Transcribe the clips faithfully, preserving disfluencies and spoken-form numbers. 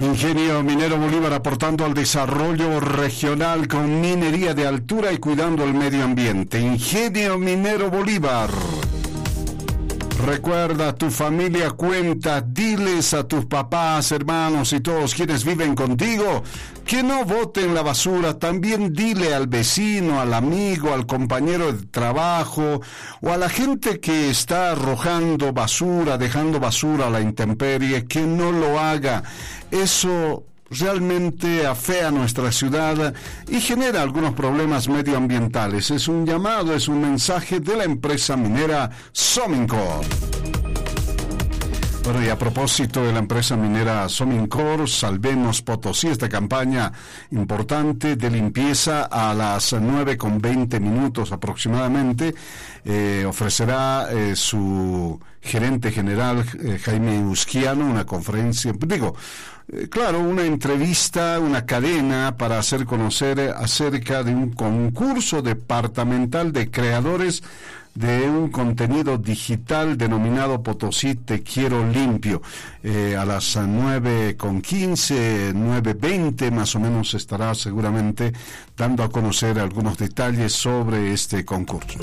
Ingenio Minero Bolívar aportando al desarrollo regional con minería de altura y cuidando el medio ambiente. Ingenio Minero Bolívar. Recuerda, tu familia cuenta, diles a tus papás, hermanos y todos quienes viven contigo que no boten la basura. También dile al vecino, al amigo, al compañero de trabajo o a la gente que está arrojando basura, dejando basura a la intemperie, que no lo haga. Eso realmente afea nuestra ciudad y genera algunos problemas medioambientales. Es un llamado, es un mensaje de la empresa minera Somincor. Bueno, y a propósito de la empresa minera Somincor, Salvemos Potosí, esta campaña importante de limpieza a las nueve con veinte minutos aproximadamente, eh, ofrecerá eh, su gerente general eh, Jaime Usquiano una conferencia, digo, eh, claro, una entrevista, una cadena para hacer conocer acerca de un concurso departamental de creadores de un contenido digital denominado Potosí Te Quiero Limpio. Eh, a las nueve con quince, nueve veinte más o menos estará seguramente dando a conocer algunos detalles sobre este concurso.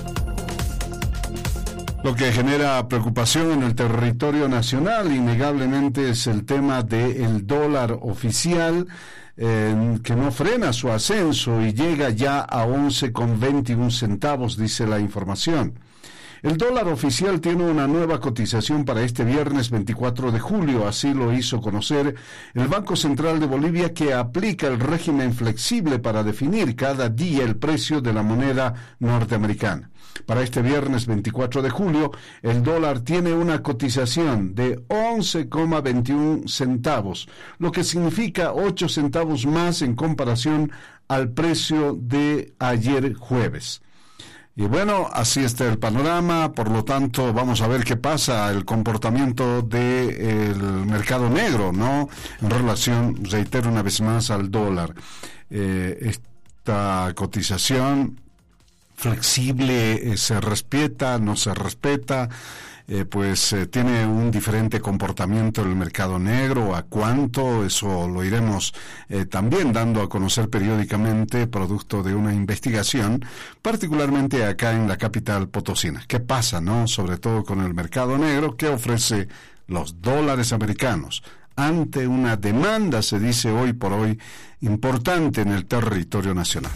Lo que genera preocupación en el territorio nacional innegablemente es el tema del dólar oficial, Eh, que no frena su ascenso y llega ya a once con veintiún centavos, dice la información. El dólar oficial tiene una nueva cotización para este viernes veinticuatro de julio, así lo hizo conocer el Banco Central de Bolivia, que aplica el régimen flexible para definir cada día el precio de la moneda norteamericana. Para este viernes veinticuatro de julio, el dólar tiene una cotización de once con veintiún centavos, lo que significa ocho centavos más en comparación al precio de ayer jueves. Y bueno, así está el panorama, por lo tanto vamos a ver qué pasa, el comportamiento del mercado negro, ¿no? En relación, reitero una vez más, al dólar. Eh, esta cotización flexible eh, se respeta, no se respeta, eh, pues eh, tiene un diferente comportamiento en el mercado negro. ¿A cuánto? Eso lo iremos eh, también dando a conocer periódicamente, producto de una investigación, particularmente acá en la capital potosina. ¿Qué pasa, no? Sobre todo con el mercado negro, que ofrece los dólares americanos ante una demanda, se dice hoy por hoy, importante en el territorio nacional.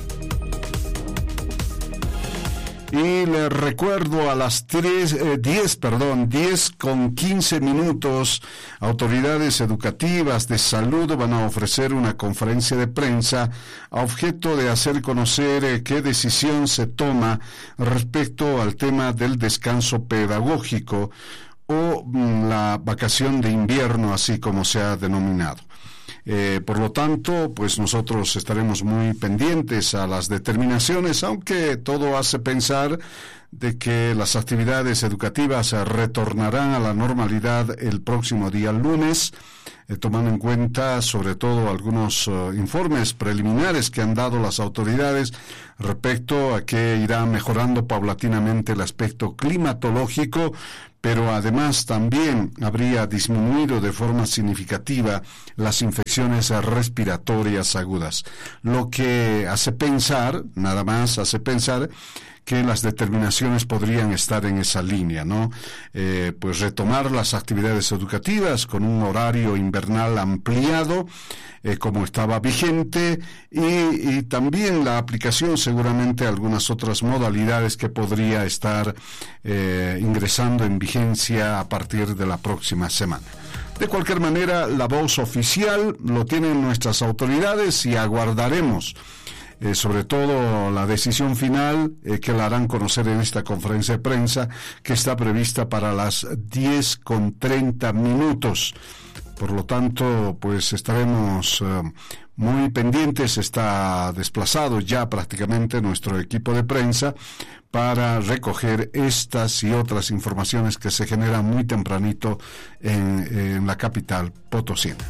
Y les recuerdo, a las tres, eh, diez, perdón, diez con quince minutos, autoridades educativas de salud van a ofrecer una conferencia de prensa a objeto de hacer conocer eh, qué decisión se toma respecto al tema del descanso pedagógico o mm, la vacación de invierno, así como se ha denominado. Eh, por lo tanto, pues nosotros estaremos muy pendientes a las determinaciones, aunque todo hace pensar de que las actividades educativas retornarán a la normalidad el próximo día lunes, eh, tomando en cuenta sobre todo algunos uh, informes preliminares que han dado las autoridades respecto a que irá mejorando paulatinamente el aspecto climatológico, pero además también habría disminuido de forma significativa las infecciones respiratorias agudas, lo que hace pensar, nada más hace pensar, que las determinaciones podrían estar en esa línea, ¿no? Eh, pues retomar las actividades educativas con un horario invernal ampliado, eh, como estaba vigente, y, y también la aplicación seguramente de algunas otras modalidades que podría estar eh, ingresando en vigencia a partir de la próxima semana. De cualquier manera, la voz oficial lo tienen nuestras autoridades y aguardaremos Eh, sobre todo la decisión final eh, que la harán conocer en esta conferencia de prensa, que está prevista para las diez con treinta minutos. Por lo tanto, pues estaremos eh, muy pendientes. Está desplazado ya prácticamente nuestro equipo de prensa para recoger estas y otras informaciones que se generan muy tempranito en, en la capital potosina.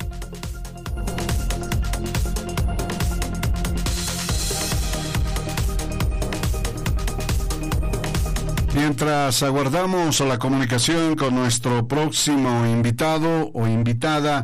Mientras aguardamos la comunicación con nuestro próximo invitado o invitada,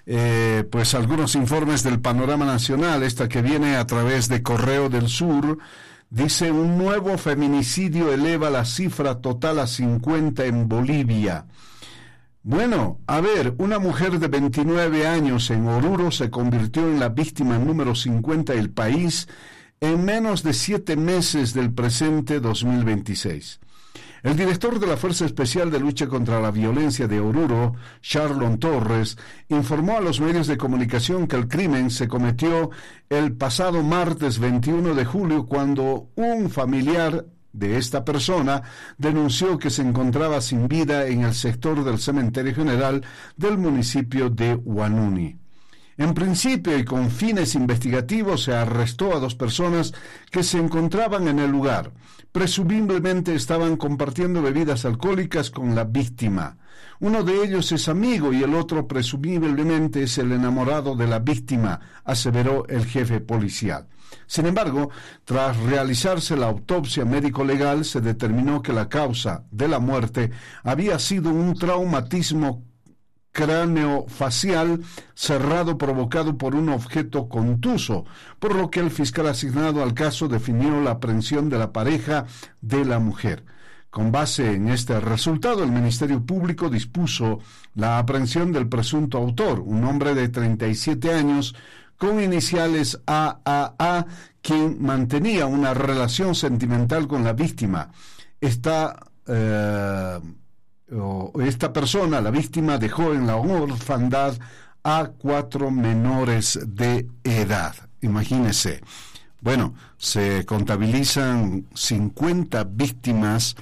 eh, pues algunos informes del panorama nacional. Esta que viene a través de Correo del Sur dice: un nuevo feminicidio eleva la cifra total a cincuenta en Bolivia. Bueno, a ver, una mujer de veintinueve años en Oruro se convirtió en la víctima número cincuenta del país en menos de siete meses del presente dos mil veintiséis. El director de la Fuerza Especial de Lucha contra la Violencia de Oruro, Charlon Torres, informó a los medios de comunicación que el crimen se cometió el pasado martes veintiuno de julio, cuando un familiar de esta persona denunció que se encontraba sin vida en el sector del cementerio general del municipio de Huanuni. En principio y con fines investigativos se arrestó a dos personas que se encontraban en el lugar. Presumiblemente estaban compartiendo bebidas alcohólicas con la víctima. Uno de ellos es amigo y el otro presumiblemente es el enamorado de la víctima, aseveró el jefe policial. Sin embargo, tras realizarse la autopsia médico-legal, se determinó que la causa de la muerte había sido un traumatismo craneofacial cerrado provocado por un objeto contuso, por lo que el fiscal asignado al caso definió la aprehensión de la pareja de la mujer. Con base en este resultado, el Ministerio Público dispuso la aprehensión del presunto autor, un hombre de treinta y siete años, con iniciales A A A, quien mantenía una relación sentimental con la víctima. Esta, eh, esta persona, la víctima, dejó en la orfandad a cuatro menores de edad. Imagínese. Bueno, se contabilizan cincuenta víctimas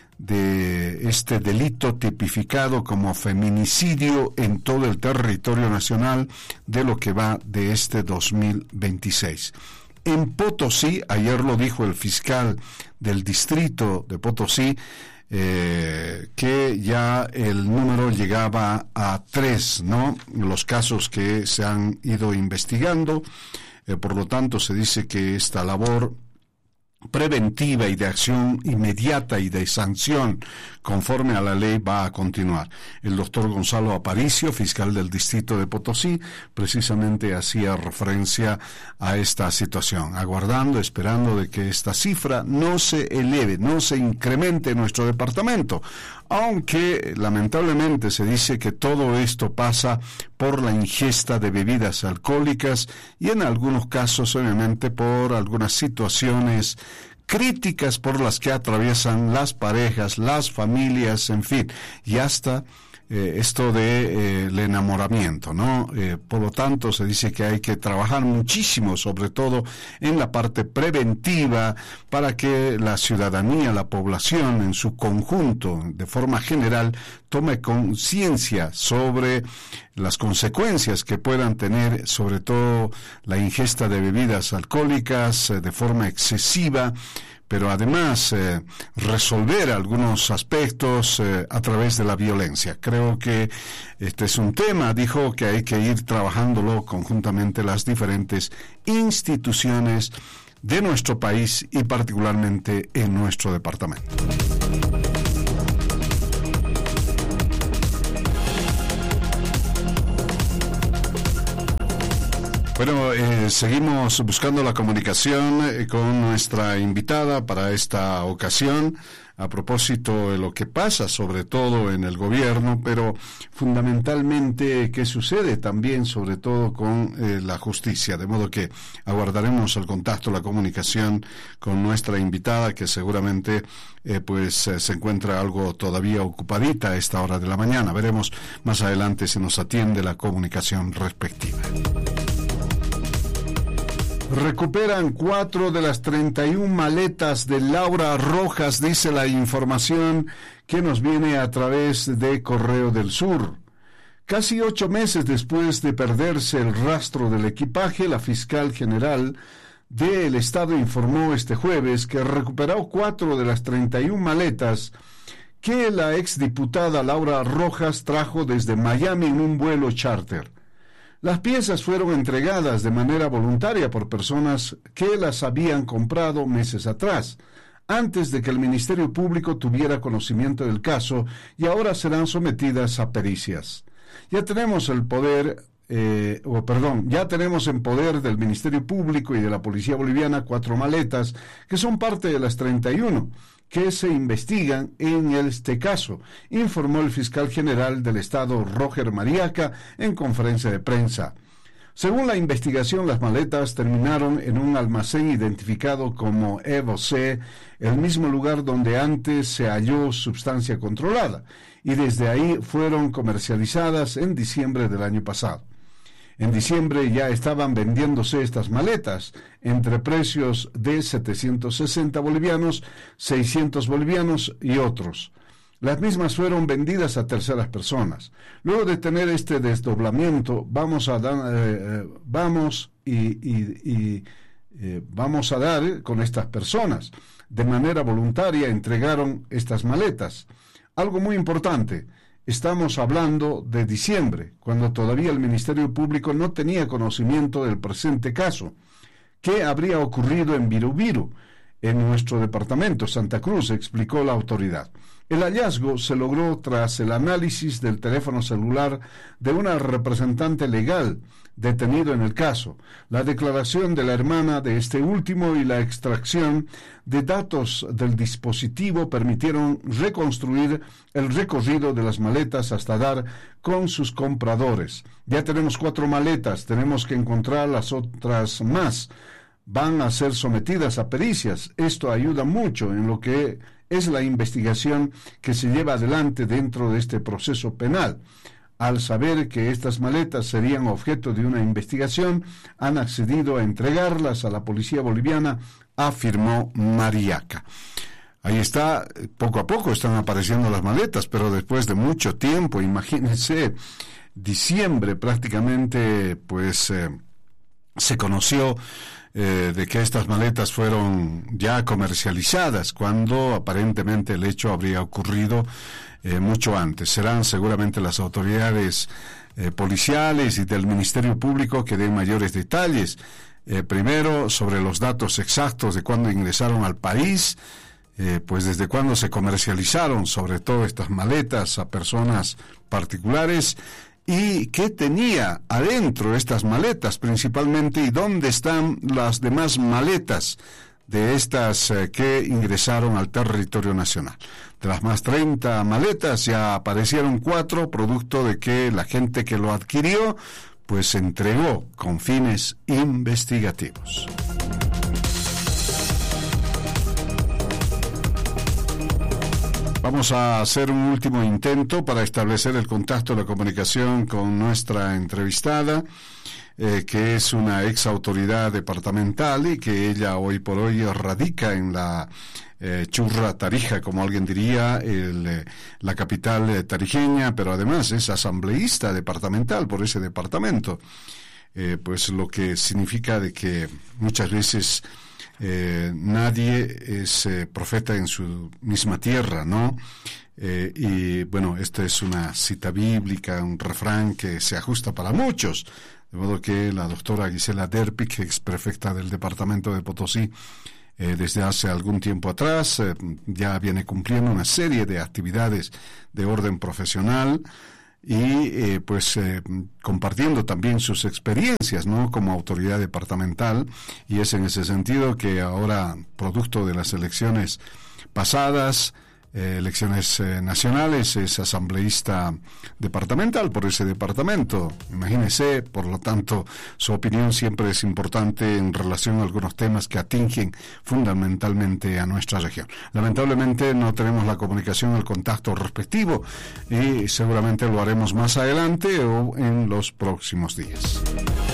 de este delito tipificado como feminicidio en todo el territorio nacional de lo que va de este dos mil veintiséis. En Potosí, ayer lo dijo el fiscal del distrito de Potosí, eh, que ya el número llegaba a tres, ¿no? Los casos que se han ido investigando, eh, por lo tanto se dice que esta labor preventiva y de acción inmediata y de sanción conforme a la ley va a continuar. El doctor Gonzalo Aparicio, fiscal del distrito de Potosí, precisamente hacía referencia a esta situación, aguardando, esperando de que esta cifra no se eleve, no se incremente en nuestro departamento, aunque lamentablemente se dice que todo esto pasa por la ingesta de bebidas alcohólicas y en algunos casos obviamente por algunas situaciones críticas por las que atraviesan las parejas, las familias, en fin, y hasta eh, esto de eh, el enamoramiento, ¿no? Eh, por lo tanto, se dice que hay que trabajar muchísimo, sobre todo en la parte preventiva, para que la ciudadanía, la población en su conjunto, de forma general, tome conciencia sobre las consecuencias que puedan tener, sobre todo la ingesta de bebidas alcohólicas eh, de forma excesiva, pero además eh, resolver algunos aspectos eh, a través de la violencia. Creo que este es un tema, dijo, que hay que ir trabajándolo conjuntamente las diferentes instituciones de nuestro país y particularmente en nuestro departamento. Bueno, eh, seguimos buscando la comunicación eh, con nuestra invitada para esta ocasión, a propósito de lo que pasa, sobre todo en el gobierno, pero fundamentalmente qué sucede también, sobre todo con eh, la justicia. De modo que aguardaremos el contacto, la comunicación con nuestra invitada, que seguramente eh, pues eh, se encuentra algo todavía ocupadita a esta hora de la mañana. Veremos más adelante si nos atiende la comunicación respectiva. Recuperan cuatro de las treinta y una maletas de Laura Rojas, dice la información que nos viene a través de Correo del Sur. Casi ocho meses después de perderse el rastro del equipaje, la fiscal general del Estado informó este jueves que recuperó cuatro de las treinta y una maletas que la exdiputada Laura Rojas trajo desde Miami en un vuelo charter. Las piezas fueron entregadas de manera voluntaria por personas que las habían comprado meses atrás, antes de que el Ministerio Público tuviera conocimiento del caso, y ahora serán sometidas a pericias. Ya tenemos el poder eh, o perdón, ya tenemos en poder del Ministerio Público y de la Policía Boliviana cuatro maletas que son parte de las treinta y uno que se investigan en este caso, informó el fiscal general del Estado, Roger Mariaca, en conferencia de prensa. Según la investigación, las maletas terminaron en un almacén identificado como Evo C, el mismo lugar donde antes se halló sustancia controlada, y desde ahí fueron comercializadas en diciembre del año pasado. En diciembre ya estaban vendiéndose estas maletas entre precios de setecientos sesenta bolivianos, seiscientos bolivianos y otros. Las mismas fueron vendidas a terceras personas. Luego de tener este desdoblamiento, vamos a dar, eh, vamos y, y, y eh, vamos a dar con estas personas. De manera voluntaria entregaron estas maletas. Algo muy importante. Estamos hablando de diciembre, cuando todavía el Ministerio Público no tenía conocimiento del presente caso. ¿Qué habría ocurrido en Birubiru, en nuestro departamento, Santa Cruz?, explicó la autoridad. El hallazgo se logró tras el análisis del teléfono celular de una representante legal detenido en el caso, la declaración de la hermana de este último y la extracción de datos del dispositivo permitieron reconstruir el recorrido de las maletas hasta dar con sus compradores. Ya tenemos cuatro maletas, tenemos que encontrar las otras más. Van a ser sometidas a pericias. Esto ayuda mucho en lo que es la investigación que se lleva adelante dentro de este proceso penal. Al saber que estas maletas serían objeto de una investigación, han accedido a entregarlas a la policía boliviana, afirmó Mariaca. Ahí está, poco a poco están apareciendo las maletas, pero después de mucho tiempo, imagínense, diciembre prácticamente, pues eh, se conoció eh, de que estas maletas fueron ya comercializadas, cuando aparentemente el hecho habría ocurrido eh, mucho antes. Serán seguramente las autoridades eh, policiales y del Ministerio Público que den mayores detalles, eh, primero sobre los datos exactos de cuándo ingresaron al país, eh, pues desde cuándo se comercializaron sobre todo estas maletas a personas particulares, y qué tenía adentro estas maletas principalmente, y dónde están las demás maletas de estas eh, que ingresaron al territorio nacional. De las más treinta maletas ya aparecieron cuatro, producto de que la gente que lo adquirió pues se entregó con fines investigativos. Vamos a hacer un último intento para establecer el contacto, la comunicación con nuestra entrevistada, eh, que es una ex autoridad departamental y que ella hoy por hoy radica en la eh, Churra Tarija, como alguien diría, el, eh, la capital eh, tarijeña, pero además es asambleísta departamental por ese departamento, eh, pues lo que significa de que muchas veces Eh, nadie es eh, profeta en su misma tierra, ¿no? Eh, y bueno, esta es una cita bíblica, un refrán que se ajusta para muchos, de modo que la doctora Gisela Derpic, ex prefecta del departamento de Potosí, eh, desde hace algún tiempo atrás, eh, ya viene cumpliendo una serie de actividades de orden profesional, y eh, pues eh, compartiendo también sus experiencias, ¿no?, como autoridad departamental, y es en ese sentido que ahora, producto de las elecciones pasadas, eh, elecciones eh, nacionales, es asambleísta departamental por ese departamento. Imagínese, por lo tanto, su opinión siempre es importante en relación a algunos temas que atingen fundamentalmente a nuestra región. Lamentablemente no tenemos la comunicación, el contacto respectivo, y seguramente lo haremos más adelante o en los próximos días.